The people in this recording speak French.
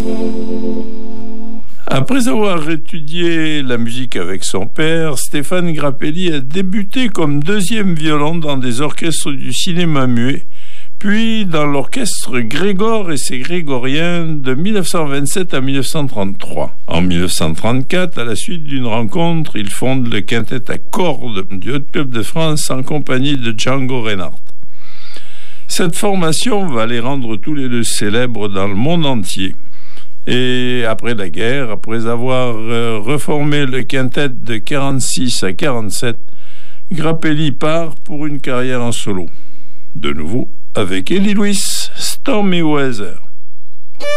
Après avoir étudié la musique avec son père, Stéphane Grappelli a débuté comme deuxième violon dans des orchestres du cinéma muet, puis dans l'orchestre Grégor et ses Grégoriens de 1927 à 1933. En 1934, à la suite d'une rencontre, il fonde le quintet à cordes du Hot Club de France en compagnie de Django Reinhardt. Cette formation va les rendre tous les deux célèbres dans le monde entier. Et après la guerre, après avoir reformé le quintet de 46 à 47, Grappelli part pour une carrière en solo. De nouveau avec Eddie Louis, Stormy Weather.